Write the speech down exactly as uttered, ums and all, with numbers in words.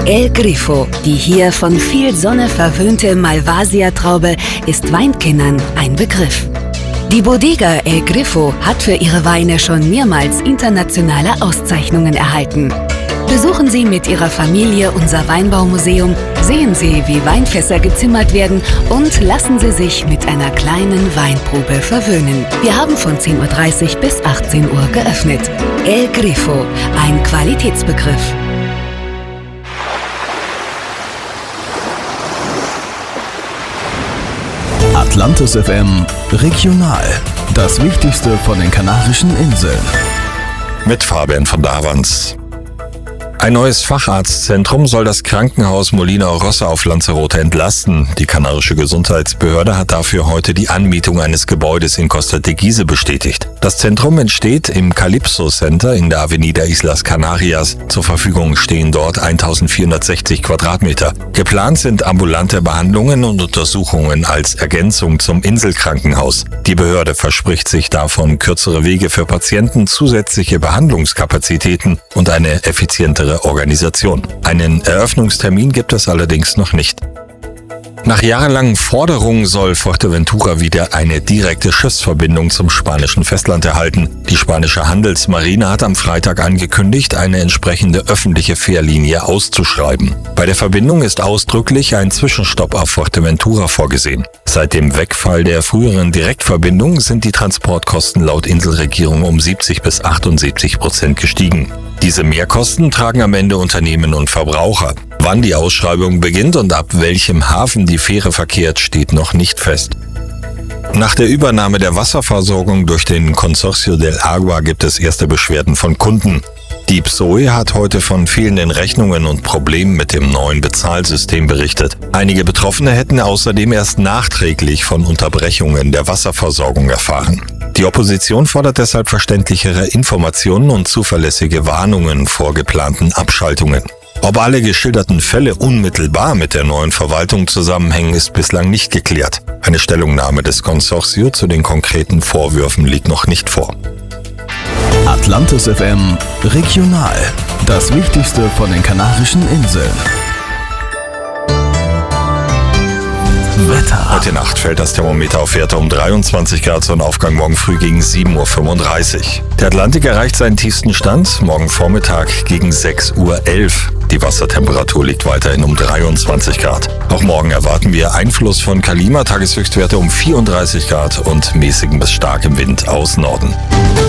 El Grifo, die hier von viel Sonne verwöhnte Malvasia-Traube, ist Weinkennern ein Begriff. Die Bodega El Grifo hat für ihre Weine schon mehrmals internationale Auszeichnungen erhalten. Besuchen Sie mit Ihrer Familie unser Weinbaumuseum, sehen Sie, wie Weinfässer gezimmert werden und lassen Sie sich mit einer kleinen Weinprobe verwöhnen. Wir haben von zehn Uhr dreißig bis achtzehn Uhr geöffnet. El Grifo, ein Qualitätsbegriff. Atlantis F M Regional. Das Wichtigste von den Kanarischen Inseln. Mit Fabian von Davans. Ein neues Facharztzentrum soll das Krankenhaus Molina Rossa auf Lanzarote entlasten. Die kanarische Gesundheitsbehörde hat dafür heute die Anmietung eines Gebäudes in Costa Teguise bestätigt. Das Zentrum entsteht im Calypso Center in der Avenida Islas Canarias. Zur Verfügung stehen dort eintausendvierhundertsechzig Quadratmeter. Geplant sind ambulante Behandlungen und Untersuchungen als Ergänzung zum Inselkrankenhaus. Die Behörde verspricht sich davon kürzere Wege für Patienten, zusätzliche Behandlungskapazitäten und eine effizientere Organisation. Einen Eröffnungstermin gibt es allerdings noch nicht. Nach jahrelangen Forderungen soll Fuerteventura wieder eine direkte Schiffsverbindung zum spanischen Festland erhalten. Die spanische Handelsmarine hat am Freitag angekündigt, eine entsprechende öffentliche Fährlinie auszuschreiben. Bei der Verbindung ist ausdrücklich ein Zwischenstopp auf Fuerteventura vorgesehen. Seit dem Wegfall der früheren Direktverbindung sind die Transportkosten laut Inselregierung um siebzig bis achtundsiebzig Prozent gestiegen. Diese Mehrkosten tragen am Ende Unternehmen und Verbraucher. Wann die Ausschreibung beginnt und ab welchem Hafen die Fähre verkehrt, steht noch nicht fest. Nach der Übernahme der Wasserversorgung durch den Consorcio del Agua gibt es erste Beschwerden von Kunden. Die P S O E hat heute von fehlenden Rechnungen und Problemen mit dem neuen Bezahlsystem berichtet. Einige Betroffene hätten außerdem erst nachträglich von Unterbrechungen der Wasserversorgung erfahren. Die Opposition fordert deshalb verständlichere Informationen und zuverlässige Warnungen vor geplanten Abschaltungen. Ob alle geschilderten Fälle unmittelbar mit der neuen Verwaltung zusammenhängen, ist bislang nicht geklärt. Eine Stellungnahme des Consorcio zu den konkreten Vorwürfen liegt noch nicht vor. Atlantis F M Regional. Das Wichtigste von den Kanarischen Inseln. Wetter. Heute Nacht fällt das Thermometer auf Werte um dreiundzwanzig Grad, Sonnenaufgang morgen früh gegen sieben Uhr fünfunddreißig. Der Atlantik erreicht seinen tiefsten Stand morgen Vormittag gegen sechs Uhr elf. Die Wassertemperatur liegt weiterhin um dreiundzwanzig Grad. Auch morgen erwarten wir Einfluss von Kalima, Tageshöchstwerte um vierunddreißig Grad und mäßigem bis starkem Wind aus Norden.